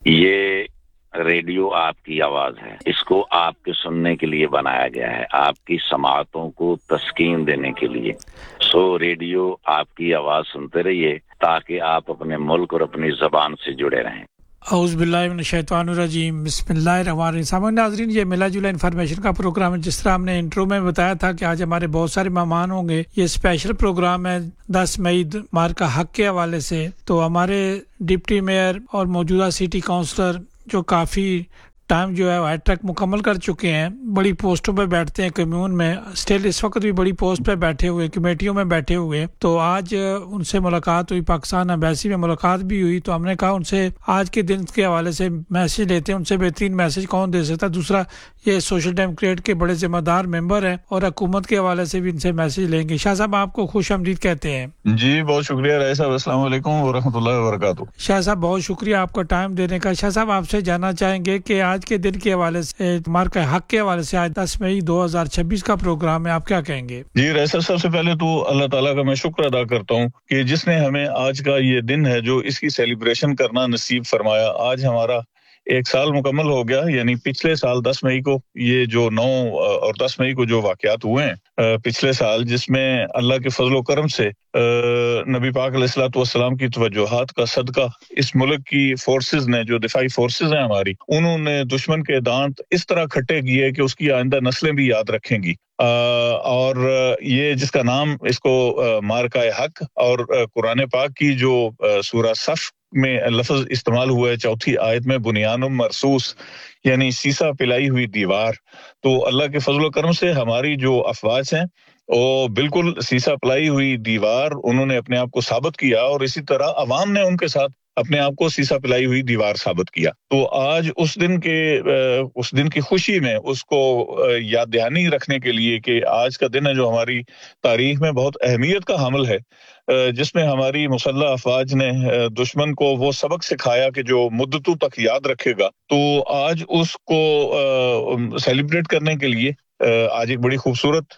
یہ ریڈیو آپ کی آواز ہے، اس کو آپ کے سننے کے لیے بنایا گیا ہے، آپ کی سماعتوں کو تسکین دینے کے لیے۔ ریڈیو آپ کی آواز سنتے رہیے تاکہ آپ اپنے ملک اور اپنی زبان سے جڑے رہیں۔ اعوذ باللہ من الشیطان الرجیم، بسم اللہ الرحمن الرحیم۔ سامعین ناظرین، یہ ملا جلا انفارمیشن کا پروگرام ہے۔ جس طرح ہم نے انٹرو میں بتایا تھا کہ آج ہمارے بہت سارے مہمان ہوں گے، یہ اسپیشل پروگرام ہے 10 مئی مارکہ حق کے حوالے سے۔ تو ہمارے ڈپٹی میئر اور موجودہ سٹی کونسلر جو کافی ٹائم جو ہے ہائی ٹریک مکمل کر چکے ہیں، بڑی پوسٹوں پہ بیٹھتے ہیں کمیون میں، اسٹل اس وقت بھی بڑی پوسٹ پہ بیٹھے ہوئے، کمیٹیوں میں بیٹھے ہوئے۔ تو آج ان سے ملاقات ہوئی، پاکستان ایمبیسی میں ملاقات بھی ہوئی، تو ہم نے کہا ان سے آج کے دن کے حوالے سے میسج لیتے ہیں، ان سے بہترین میسج کون دے سکتا ہے۔ دوسرا، یہ سوشل ڈیموکریٹ کے بڑے ذمہ دار ممبر ہیں اور حکومت کے حوالے سے بھی ان سے میسج لیں گے۔ شاہ صاحب، آپ کو خوش آمدید کہتے ہیں۔ جی بہت شکریہ رائے صاحب، السلام علیکم ورحمۃ اللہ وبرکاتہ۔ شاہ صاحب بہت شکریہ آپ کا ٹائم دینے کا۔ شاہ صاحب، آپ سے جاننا چاہیں گے کہ آج کے دن کے حوالے سے، مارکہ حق کے حوالے سے، آج 10 مئی 2026 کا پروگرام ہے، آپ کیا کہیں گے؟ جی رائے صاحب، سب سے پہلے تو اللہ تعالیٰ کا میں شکر ادا کرتا ہوں کہ جس نے ہمیں آج کا یہ دن ہے جو اس کی سیلیبریشن کرنا نصیب فرمایا۔ آج ہمارا 1 سال مکمل ہو گیا، یعنی پچھلے سال 10 مئی کو یہ جو 9 اور 10 مئی کو جو واقعات ہوئے ہیں پچھلے سال، جس میں اللہ کے فضل و کرم سے نبی پاک علیہ الصلوۃ والسلام کی توجہات کا صدقہ اس ملک کی فورسز نے، جو دفاعی فورسز ہیں ہماری، انہوں نے دشمن کے دانت اس طرح کھٹے کیے کہ اس کی آئندہ نسلیں بھی یاد رکھیں گی۔ اور یہ جس کا نام اس کو مارکہ حق، اور قرآن پاک کی جو سورہ صف میں لفظ استعمال ہوا ہے 4 آیت میں، بنیان مرصوص، یعنی سیسا پلائی ہوئی دیوار۔ تو اللہ کے فضل و کرم سے ہماری جو افواج ہیں وہ بالکل سیسا پلائی ہوئی دیوار انہوں نے اپنے آپ کو ثابت کیا، اور اسی طرح عوام نے ان کے ساتھ اپنے آپ کو سیسا پلائی ہوئی دیوار ثابت کیا۔ تو آج اس دن کی خوشی میں اس کو یاد دہانی رکھنے کے لیے کہ آج کا دن ہے جو ہماری تاریخ میں بہت اہمیت کا حامل ہے، جس میں ہماری مسلح افواج نے دشمن کو وہ سبق سکھایا کہ جو مدتوں تک یاد رکھے گا۔ تو آج اس کو سیلیبریٹ کرنے کے لیے آج ایک بڑی خوبصورت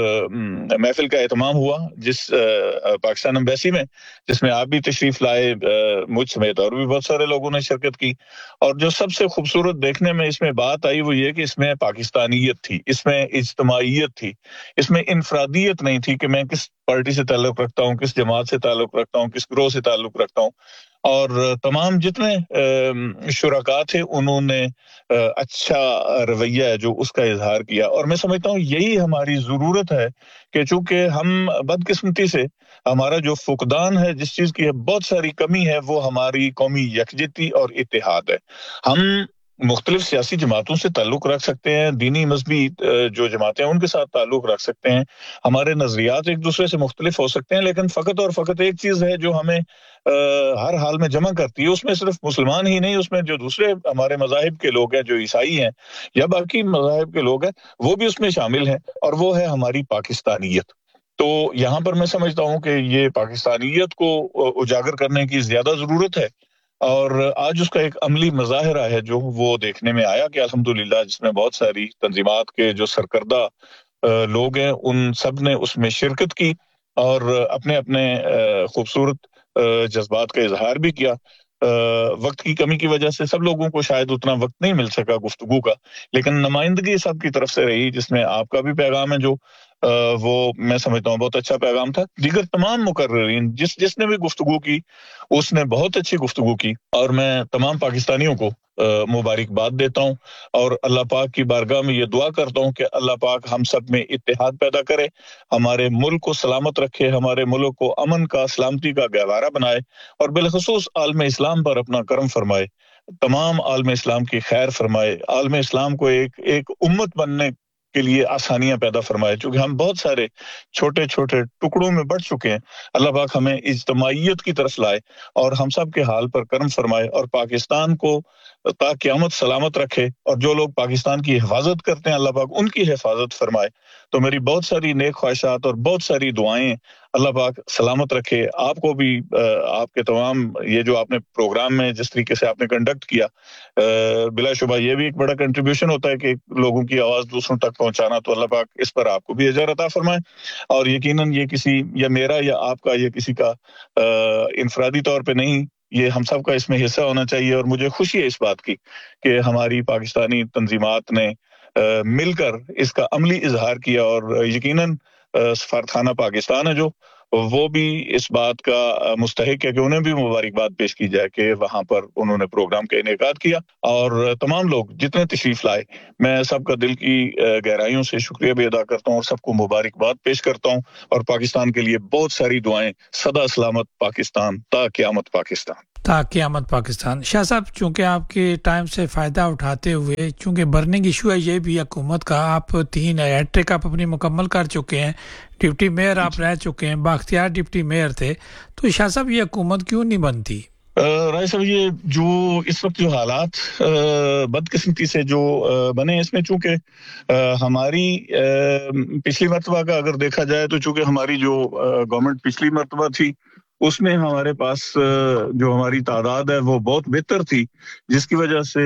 محفل کا اہتمام ہوا جس پاکستان ایمبیسی میں، جس میں آپ بھی تشریف لائے، مجھ سمیت اور بھی بہت سارے لوگوں نے شرکت کی۔ اور جو سب سے خوبصورت دیکھنے میں اس میں بات آئی وہ یہ کہ اس میں پاکستانیت تھی، اس میں اجتماعیت تھی، اس میں انفرادیت نہیں تھی کہ میں کس پارٹی سے تعلق رکھتا ہوں، کس جماعت سے تعلق رکھتا ہوں، کس گروہ سے تعلق رکھتا ہوں۔ اور تمام جتنے شرکاء تھے انہوں نے اچھا رویہ ہے جو اس کا اظہار کیا۔ اور میں سمجھتا ہوں یہی ہماری ضرورت ہے کہ چونکہ ہم بدقسمتی سے ہمارا جو فقدان ہے، جس چیز کی بہت ساری کمی ہے، وہ ہماری قومی یکجہتی اور اتحاد ہے۔ ہم مختلف سیاسی جماعتوں سے تعلق رکھ سکتے ہیں، دینی مذہبی جو جماعتیں ان کے ساتھ تعلق رکھ سکتے ہیں، ہمارے نظریات ایک دوسرے سے مختلف ہو سکتے ہیں، لیکن فقط اور فقط ایک چیز ہے جو ہمیں ہر حال میں جمع کرتی ہے، اس میں صرف مسلمان ہی نہیں، اس میں جو دوسرے ہمارے مذاہب کے لوگ ہیں، جو عیسائی ہیں یا باقی مذاہب کے لوگ ہیں، وہ بھی اس میں شامل ہیں، اور وہ ہے ہماری پاکستانیت۔ تو یہاں پر میں سمجھتا ہوں کہ یہ پاکستانیت کو اجاگر کرنے کی زیادہ ضرورت ہے، اور آج اس کا ایک عملی مظاہرہ ہے جو وہ دیکھنے میں آیا کہ الحمدللہ جس میں بہت ساری تنظیمات کے جو سرکردہ لوگ ہیں ان سب نے اس میں شرکت کی اور اپنے اپنے خوبصورت جذبات کا اظہار بھی کیا۔ وقت کی کمی کی وجہ سے سب لوگوں کو شاید اتنا وقت نہیں مل سکا گفتگو کا، لیکن نمائندگی سب کی طرف سے رہی، جس میں آپ کا بھی پیغام ہے جو وہ میں سمجھتا ہوں بہت اچھا پیغام تھا۔ دیگر تمام مقررین جس نے بھی گفتگو کی اس نے بہت اچھی گفتگو کی، اور میں تمام پاکستانیوں کو مبارکباد دیتا ہوں، اور اللہ پاک کی بارگاہ میں یہ دعا کرتا ہوں کہ اللہ پاک ہم سب میں اتحاد پیدا کرے، ہمارے ملک کو سلامت رکھے، ہمارے ملک کو امن کا، سلامتی کا گہوارہ بنائے، اور بالخصوص عالم اسلام پر اپنا کرم فرمائے، تمام عالم اسلام کی خیر فرمائے، عالم اسلام کو ایک امت بننے کے لیے آسانیاں پیدا فرمائے، چونکہ ہم بہت سارے چھوٹے چھوٹے ٹکڑوں میں بٹ چکے ہیں۔ اللہ پاک ہمیں اجتماعیت کی طرف لائے اور ہم سب کے حال پر کرم فرمائے، اور پاکستان کو تا قیامت سلامت رکھے، اور جو لوگ پاکستان کی حفاظت کرتے ہیں اللہ پاک ان کی حفاظت فرمائے۔ تو میری بہت ساری نیک خواہشات اور بہت ساری دعائیں، اللہ پاک سلامت رکھے آپ کو بھی، آپ کے تمام یہ جو آپ نے پروگرام میں جس طریقے سے آپ نے کنڈکٹ کیا، بلا شبہ یہ بھی ایک بڑا کنٹریبیوشن ہوتا ہے کہ لوگوں کی آواز دوسروں تک پہنچانا، تو اللہ پاک اس پر آپ کو بھی اجر عطا فرمائے، اور یقیناً یہ کسی یا میرا یا آپ کا یا کسی کا انفرادی طور پہ نہیں، یہ ہم سب کا اس میں حصہ ہونا چاہیے، اور مجھے خوشی ہے اس بات کی کہ ہماری پاکستانی تنظیمات نے مل کر اس کا عملی اظہار کیا، اور یقیناً سفارتخانہ پاکستان ہے جو وہ بھی اس بات کا مستحق ہے کہ انہیں بھی مبارکباد پیش کی جائے کہ وہاں پر انہوں نے پروگرام کا انعقاد کیا، اور تمام لوگ جتنے تشریف لائے میں سب کا دل کی گہرائیوں سے شکریہ بھی ادا کرتا ہوں اور سب کو مبارکباد پیش کرتا ہوں، اور پاکستان کے لیے بہت ساری دعائیں۔ سدا سلامت پاکستان، تا قیامت پاکستان، تا قیامت پاکستان۔ شاہ صاحب، چونکہ آپ کے ٹائم سے فائدہ اٹھاتے ہوئے، چونکہ برننگ ایشو ہے یہ بھی حکومت کا، آپ 3 ہیٹرک آپ اپنی مکمل کر چکے ہیں، ڈپٹی میئر آپ رہ چکے ہیں، بااختیار ڈپٹی میئر تھے، تو شاہ صاحب یہ حکومت کیوں نہیں بنتی؟ رائے صاحب، یہ جو اس وقت جو حالات بدقسمتی سے جو بنے، اس میں چونکہ ہماری پچھلی مرتبہ کا اگر دیکھا جائے تو چونکہ ہماری جو گورنمنٹ پچھلی مرتبہ تھی اس میں ہمارے پاس جو ہماری تعداد ہے وہ بہت بہتر تھی، جس کی وجہ سے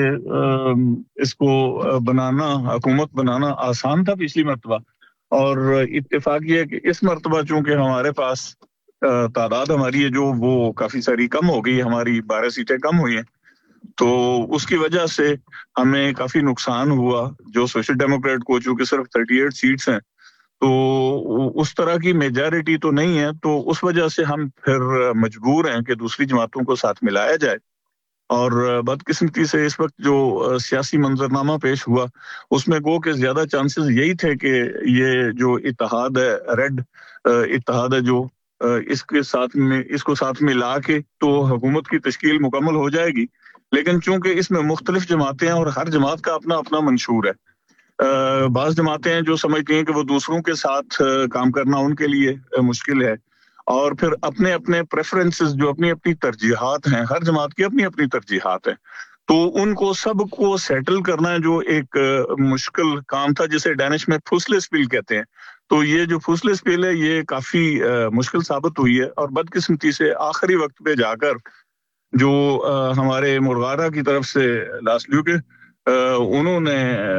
اس کو بنانا، حکومت بنانا آسان تھا پچھلی مرتبہ، اور اتفاق یہ ہے کہ اس مرتبہ چونکہ ہمارے پاس تعداد ہماری ہے جو وہ کافی ساری کم ہو گئی، ہماری 12 سیٹیں کم ہوئی ہیں، تو اس کی وجہ سے ہمیں کافی نقصان ہوا۔ جو سوشل ڈیموکریٹ کو چونکہ صرف 38 سیٹس ہیں تو اس طرح کی میجارٹی تو نہیں ہے، تو اس وجہ سے ہم پھر مجبور ہیں کہ دوسری جماعتوں کو ساتھ ملایا جائے، اور بدقسمتی سے اس وقت جو سیاسی منظرنامہ پیش ہوا اس میں گو کہ زیادہ چانسز یہی تھے کہ یہ جو اتحاد ہے، ریڈ اتحاد ہے جو اس کو ساتھ میں لا کے تو حکومت کی تشکیل مکمل ہو جائے گی، لیکن چونکہ اس میں مختلف جماعتیں ہیں اور ہر جماعت کا اپنا اپنا منشور ہے۔ بعض جماعتیں ہیں جو سمجھتی ہیں کہ وہ دوسروں کے ساتھ کام کرنا ان کے لیے مشکل ہے، اور پھر اپنے اپنے پریفرنسز جو اپنی اپنی ترجیحات ہیں، ہر جماعت کی اپنی اپنی ترجیحات ہیں، تو ان کو سب کو سیٹل کرنا جو ایک مشکل کام تھا، جسے ڈینش میں پھوسلس بل کہتے ہیں، تو یہ جو پھوسلس بل ہے یہ کافی مشکل ثابت ہوئی ہے، اور بدقسمتی سے آخری وقت پہ جا کر جو ہمارے مرغارہ کی طرف سے لاسلیو کے انہوں نے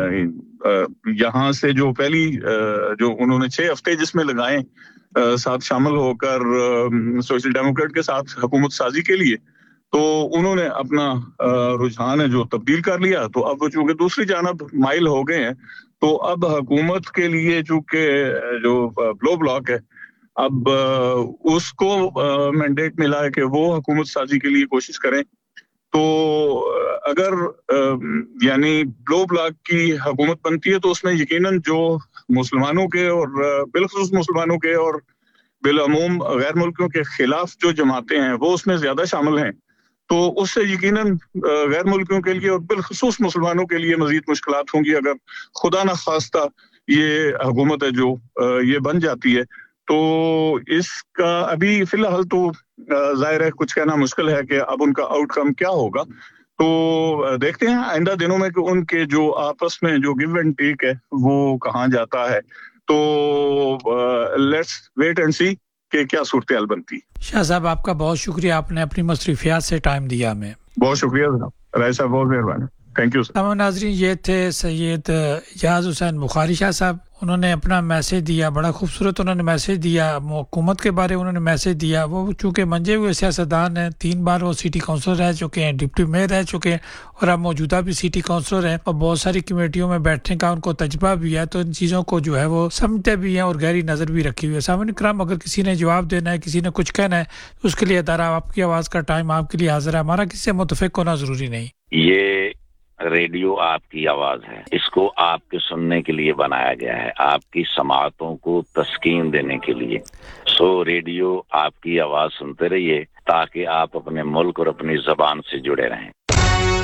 یہاں سے جو پہلی جو انہوں نے 6 ہفتے جس میں لگائیں ساتھ شامل ہو کر سوشل ڈیموکریٹ کے ساتھ حکومت سازی کے لیے، تو انہوں نے اپنا رجحان ہے جو تبدیل کر لیا، تو اب چونکہ دوسری جانب مائل ہو گئے ہیں، تو اب حکومت کے لیے چونکہ جو بلو بلاک ہے اب اس کو مینڈیٹ ملا ہے کہ وہ حکومت سازی کے لیے کوشش کریں، تو اگر یعنی بلو بلاک کی حکومت بنتی ہے تو اس میں یقیناً جو مسلمانوں کے اور بالخصوص مسلمانوں کے اور بالعموم غیر ملکیوں کے خلاف جو جماعتیں ہیں وہ اس میں زیادہ شامل ہیں، تو اس سے یقیناً غیر ملکیوں کے لیے اور بالخصوص مسلمانوں کے لیے مزید مشکلات ہوں گی اگر خدا نخواستہ یہ حکومت ہے جو یہ بن جاتی ہے۔ تو اس کا ابھی فی الحال تو ظاہر ہے کچھ کہنا مشکل ہے کہ اب ان کا آؤٹ کم کیا ہوگا، تو دیکھتے ہیں آئندہ دنوں میں کہ ان کے جو آپس میں جو گیو اینڈ ٹیک ہے وہ کہاں جاتا ہے، تو لیٹس ویٹ اینڈ سی کہ کیا صورتحال بنتی۔ شاہ صاحب، آپ کا بہت شکریہ، آپ نے اپنی مصروفیات سے ٹائم دیا ہمیں۔ بہت شکریہ جناب رائے صاحب، بہت مہربانی، تھینک یو سر۔ تمام ناظرین، یہ تھے سید یاز حسین بخاری شاہ صاحب، انہوں نے اپنا میسج دیا، بڑا خوبصورت انہوں نے میسج دیا، حکومت کے بارے انہوں نے میسج دیا۔ وہ چونکہ منجے ہوئے سیاستدان ہیں، 3 بار وہ سٹی کونسلر رہ چکے ہیں، ڈپٹی میئر رہ چکے ہیں، اور اب موجودہ بھی سٹی کونسلر ہیں، اور بہت ساری کمیٹیوں میں بیٹھنے کا ان کو تجربہ بھی ہے، تو ان چیزوں کو جو ہے وہ سمجھتے بھی ہیں اور گہری نظر بھی رکھی ہوئی ہے۔ سامعین کرام، اگر کسی نے جواب دینا ہے، کسی نے کچھ کہنا ہے، تو اس کے لیے ادارہ آپ کی آواز کا ٹائم آپ کے لیے حاضر ہے، ہمارا کسی سے متفق ہونا ضروری نہیں۔ یہ ریڈیو آپ کی آواز ہے، اس کو آپ کے سننے کے لیے بنایا گیا ہے، آپ کی سماعتوں کو تسکین دینے کے لیے۔ سو ریڈیو آپ کی آواز سنتے رہیے تاکہ آپ اپنے ملک اور اپنی زبان سے جڑے رہیں۔